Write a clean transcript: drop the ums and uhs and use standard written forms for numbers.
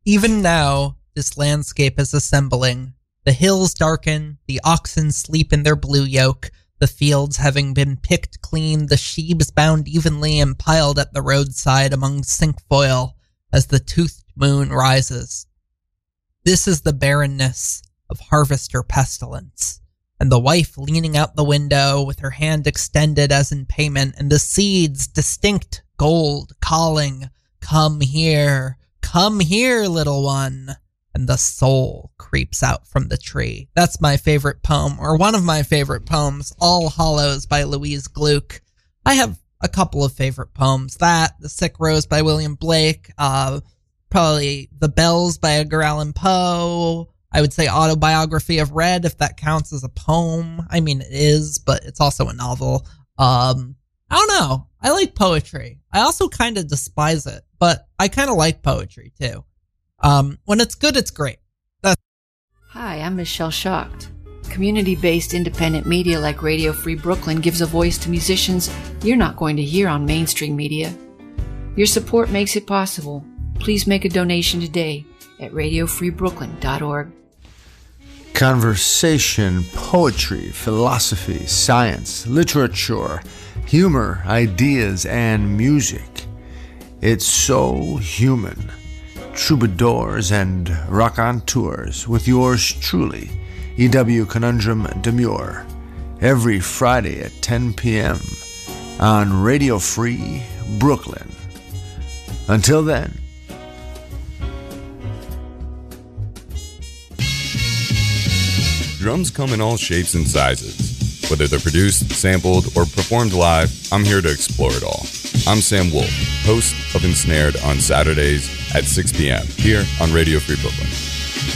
Even now, this landscape is assembling. The hills darken, the oxen sleep in their blue yoke, the fields having been picked clean, the sheaves bound evenly and piled at the roadside among cinquefoil as the toothed moon rises. This is the barrenness of harvester pestilence, and the wife leaning out the window with her hand extended as in payment, and the seeds, distinct gold, calling, come here, little one. And the soul creeps out from the tree. That's my favorite poem, or one of my favorite poems, All Hallows by Louise Gluck. I have a couple of favorite poems. That, The Sick Rose by William Blake, probably The Bells by Edgar Allan Poe. I would say Autobiography of Red, if that counts as a poem. I mean, it is, but it's also a novel. I don't know. I like poetry. I also kind of despise it, but I kind of like poetry too. When it's good, it's great. Hi, I'm Michelle Schacht. Community-based independent media like Radio Free Brooklyn gives a voice to musicians you're not going to hear on mainstream media. Your support makes it possible. Please make a donation today at radiofreebrooklyn.org. Conversation, poetry, philosophy, science, literature, humor, ideas, and music. It's so human. Troubadours and raconteurs with yours truly, E.W. Conundrum Demure, every Friday at 10 p.m. on Radio Free Brooklyn. Until then. Drums come in all shapes and sizes. Whether they're produced, sampled, or performed live, I'm here to explore it all. I'm Sam Wolf, host of Ensnared on Saturdays at 6 p.m. here on Radio Free Brooklyn.